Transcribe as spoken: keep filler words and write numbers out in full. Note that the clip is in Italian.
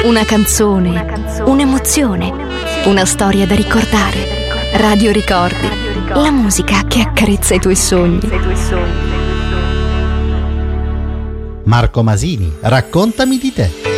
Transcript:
Una canzone, una canzone, un'emozione, una storia da ricordare. Radio Ricordi, la musica che accarezza i tuoi sogni. Marco Masini, raccontami di te.